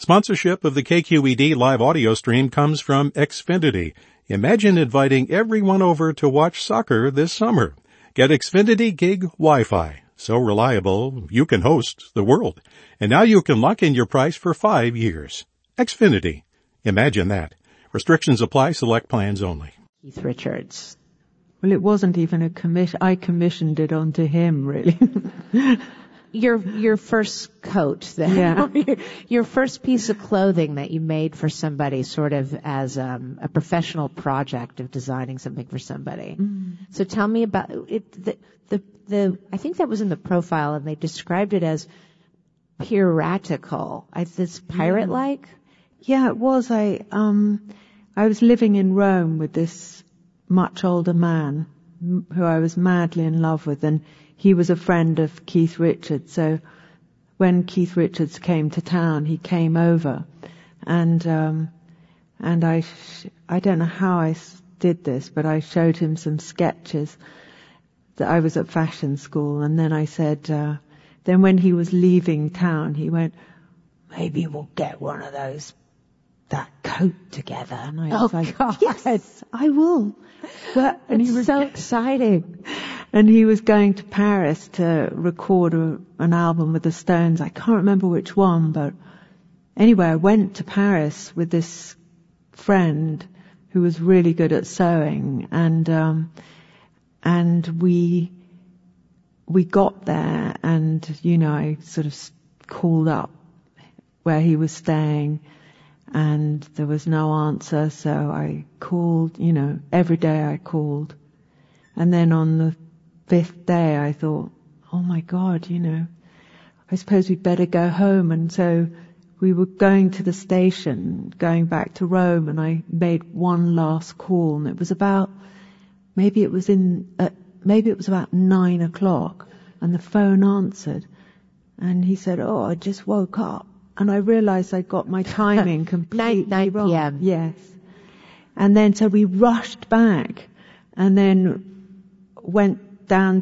Sponsorship of the KQED live audio stream comes from Xfinity. Imagine inviting everyone over to watch soccer this summer. Get Xfinity Gig Wi-Fi. So reliable, you can host the world. And now you can lock in your price for 5 years. Xfinity. Imagine that. Restrictions apply. Select plans only. Keith Richards. Well, it wasn't even a commission. I commissioned it onto him, really. Your first coat, then. Yeah. Your first piece of clothing that you made for somebody, sort of as a professional project of designing something for somebody. Mm. So tell me about it. I think that was in the profile, and they described it as piratical. It's pirate-like. Yeah, it was. I was living in Rome with this much older man who I was madly in love with, and he was a friend of Keith Richards. So when Keith Richards came to town, he came over, and I don't know how I did this, but I showed him some sketches that I was at fashion school, and then I said, then when he was leaving town, he went, maybe we'll get one of that coat together. And I was like, God. Yes, I will. And he was so exciting. And he was going to Paris to record an album with the Stones. I can't remember which one, but anyway, I went to Paris with this friend who was really good at sewing, and we got there, and I sort of called up where he was staying, and there was no answer, so I called, every day I called. And then on the 5th day I thought, oh my God, I suppose we'd better go home. And so we were going to the station, going back to Rome, and I made one last call, and it was about, maybe it was about 9 o'clock, and the phone answered, and he said, oh, I just woke up. And I realized I got my timing completely 9 wrong. p.m. Yes. And then so we rushed back, and then went down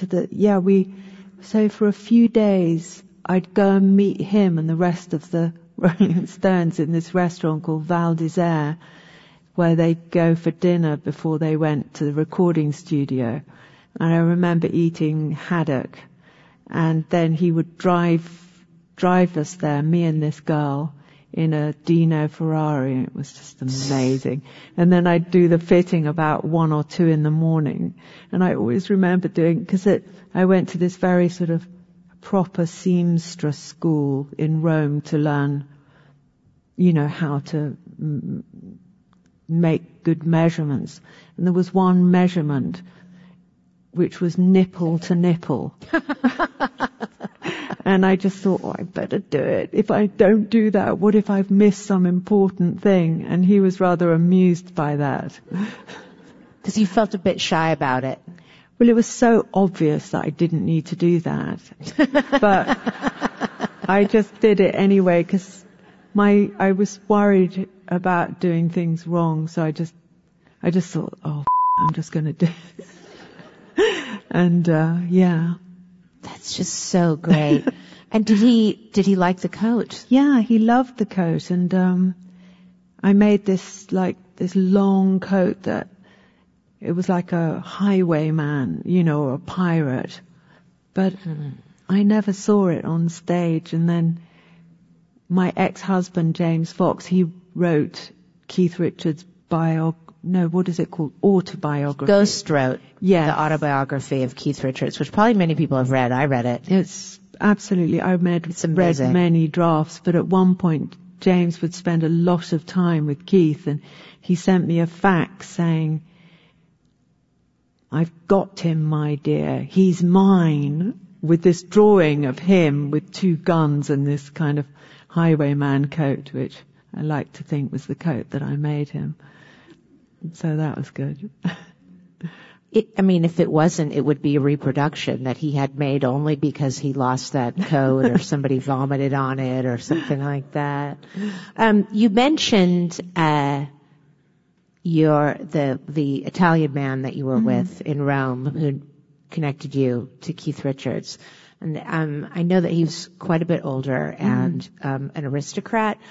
so for a few days I'd go and meet him and the rest of the Rolling Stones in this restaurant called Val d'Isère, where they'd go for dinner before they went to the recording studio. And I remember eating haddock, and then he would drive us there, me and this girl, in a Dino Ferrari. It was just amazing. And then I'd do the fitting about 1 or 2 in the morning. And I always remember because I went to this very sort of proper seamstress school in Rome to learn, how to make good measurements. And there was one measurement which was nipple to nipple. And I just thought, I better do it. If I don't do that, what if I've missed some important thing? And he was rather amused by that. Because you felt a bit shy about it. Well, it was so obvious that I didn't need to do that. But I just did it anyway because I was worried about doing things wrong. So I just thought, I'm just going to do it. And, yeah. That's just so great. And did he like the coat? Yeah, he loved the coat, and I made this long coat that it was like a highwayman, or a pirate. But I never saw it on stage. And then my ex-husband James Fox, he wrote Keith Richards' autobiography. Ghost wrote the autobiography of Keith Richards, which probably many people have read. I read it. It's absolutely, I read many drafts, but at one point James would spend a lot of time with Keith, and he sent me a fax saying, I've got him, my dear, he's mine, with this drawing of him with 2 guns and this kind of highwayman coat, which I like to think was the coat that I made him. So that was good. If it wasn't, it would be a reproduction that he had made only because he lost that coat or somebody vomited on it or something like that. You mentioned the Italian man that you were with in Rome who connected you to Keith Richards. And I know that he was quite a bit older and an aristocrat.